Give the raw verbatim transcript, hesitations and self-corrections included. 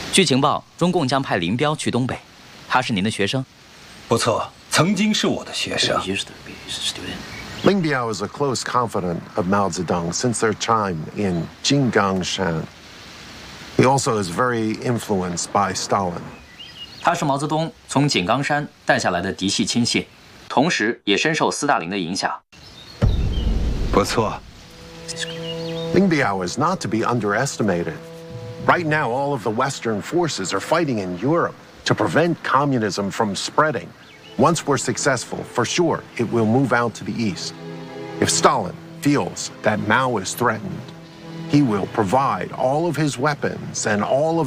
据情报，中共将派林彪去东北，他是您的学生？ 不错，曾经是我的学生。 Lin Biao is a close confidant of Mao Zedong since their time in Jinggangshan. He also is very influenced by Stalin. 他是毛泽东从井冈山带下来的嫡系亲信，同时也深受斯大林的影响。 不错。 Lin Biao is not to be underestimated. Right now, all of the Western forces are fighting in Europe to prevent communism from spreading. Once we're successful, for sure, it will move out to the east. If Stalin feels that Mao is threatened, he will provide all of his weapons and all of